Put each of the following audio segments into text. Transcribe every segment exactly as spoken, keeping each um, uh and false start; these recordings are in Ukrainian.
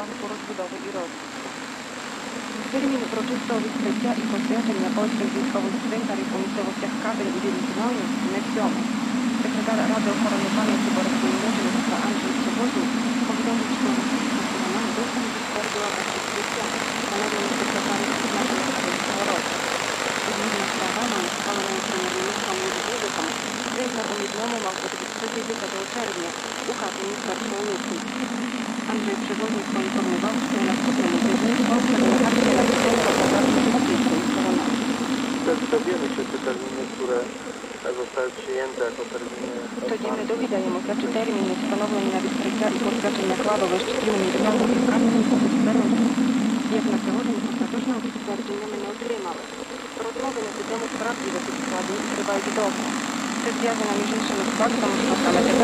Banku Rozbudowy i Rozwój. Termin uroczyste odkrycia i poświadczenia polskich wojskowych cmentarzy w miejscowościach Katyń i Wielkinoju zleciono. Sekretarz Rady Ochrony Pamięci Borysu Miasta Andrzej Przewoźnik powiadomił, że stosowano dostęp do składu odkrycia stanowią sekretarzy przyznaczenia tego roku. Innymi sprawami uchwaloną premier ministrą Józefem Cmentarz umiedniono ma być trzeciego czerwca ukaz Ministerstwa Ulicy. Andrzej Przewoźnik poinformował, że na skupieniu tygodni Polska nie akcja na wstępie podatnych publicznych stronach. Dowiemy się te terminy, które zostały przyjęte jako terminy. Тоді довідаємося, чи терміни, встановлені на відкриття і посвячення кладовищ спільними відновлення кам'яних обіцянок, як на сьогодні остаточного підтвердження ми не отримали. Розмови на цю тему справді цих складів тривають довго. Це зв'язано між іншими з фактом, що саме тепер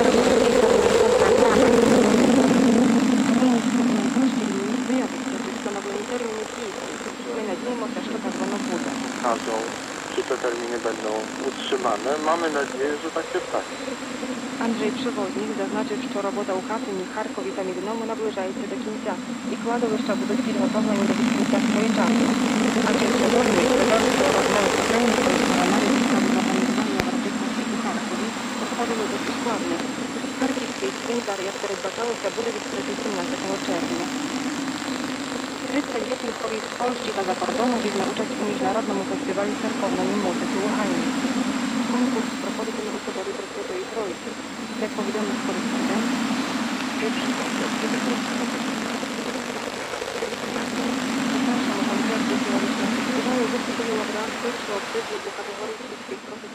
встановлені терміни дійсні. Ми надіємося, що так воно буде. Czy te terminy będą utrzymane? Mamy nadzieję, że tak się stanie. Андрій Превознік зазначив, що робота у Катині, Харкові та Мідному наближається до кінця, і кладовища будуть підготовлені до відкриття своєчасно. Андрій Превознік додав, що розмови з українською стороною підстави організування урочистостей у Харкові проходили досить складно. Харківський цвинтар, як передбачалося, буде відкритий сімнадцятого червня. тридцять випусків з Польщі та за кордону візьме участь у міжнародному фестивалі церковної музики у Ганні. Конкурс проходитиме у соборі Пресвятої Троїці. Як повідомив кореспондент, перший конкурс буде у першому концерті філаричного фестивалю виступили лауреат першого призу у категорії сільських професій.